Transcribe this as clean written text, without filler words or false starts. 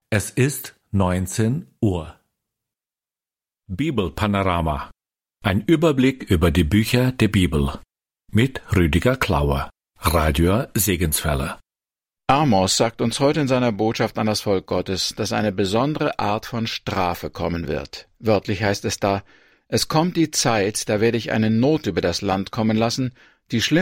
Es ist 19 Uhr. Bibelpanorama. Ein Überblick über die Bücher der Bibel. Mit Rüdiger Klauer, Radio Segenswelle. Amos sagt uns heute in seiner Botschaft an das Volk Gottes, dass eine besondere Art von Strafe kommen wird. Wörtlich heißt es da: Es kommt die Zeit, da werde ich eine Not über das Land kommen lassen, die schlimmer